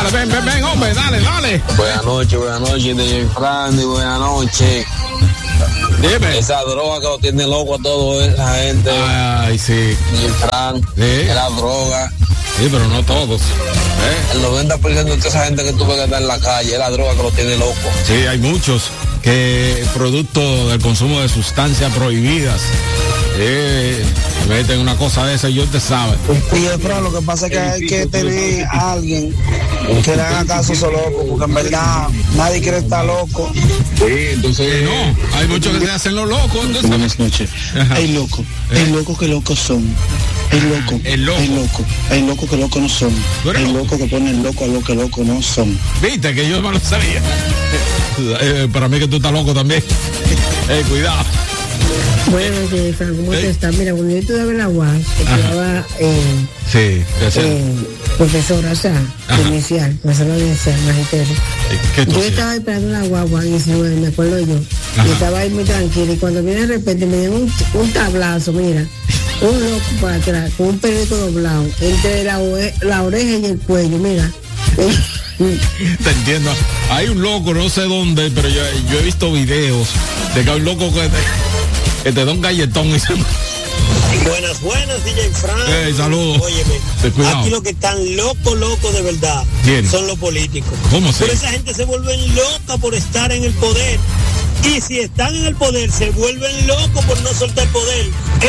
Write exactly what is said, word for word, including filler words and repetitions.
Dale, ven, ven, ven, hombre, dale, dale. Buenas noches, buenas noches, de Frandy, buenas noches. Dime. Esa droga que lo tiene loco a toda esa gente. Ay, sí. Fran, sí. Es la droga. Sí, pero no todos. ¿Eh? El noventa por ciento de toda esa gente que tú ves que está en la calle, es la droga que lo tiene loco. Sí, hay muchos que producto del consumo de sustancias prohibidas eh, meten una cosa de esa y yo te sabe. Y Efra, lo que pasa es que hay que tener a alguien que le haga caso a esos locos, porque en verdad nadie quiere estar loco. Sí, entonces eh, no, hay muchos que se hacen los locos. Entonces... Buenas noches. Hay locos, hay locos que locos son. Hay loco, el loco. hay loco, hay loco que locos no son. Hay loco que ponen loco a lo que locos no son. Viste que yo me lo sabía. eh, para mí que tú estás loco también. eh, cuidado. Buenas noches, Fran, ¿cómo te estás? Mira, cuando yo estudiaba en la U A S, estudiaba eh, sí, eh, profesora, o sea, inicial, profesora inicial, magisterio. Yo estaba esperando una guagua diecinueve, me acuerdo yo, Ajá. y estaba ahí muy tranquila, y cuando viene de repente me dio un, un tablazo, mira, un loco para atrás, con un periódico doblado, entre la, la oreja y el cuello, mira. Te entiendo. Hay un loco, no sé dónde, pero yo, yo he visto videos de que hay un loco que te, que te da un galletón y se... Buenas, buenas, D J Frank. Hey, saludos. Óyeme, aquí los que están locos, locos de verdad ¿Quién? Son los políticos. ¿Cómo se? Por esa gente se vuelven loca por estar en el poder. Y si están en el poder, se vuelven locos por no soltar el poder.